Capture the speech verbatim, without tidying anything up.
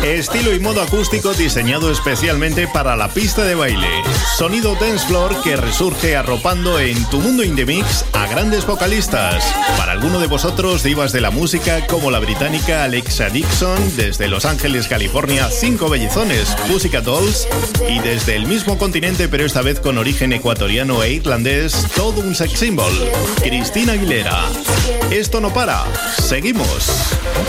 Estilo y modo acústico diseñado especialmente para la pista de baile. Sonido dance floor que resurge arropando en Tu Mundo Indie Mix a grandes vocalistas. Para alguno de vosotros, divas de la música como la británica Alexa Dixon, desde Los Ángeles, California, Cinco Bellezones, Pussycat Dolls, y desde el mismo continente, pero esta vez con origen ecuatoriano e irlandés, todo un sex symbol, Christina Aguilera. Esto no para, seguimos.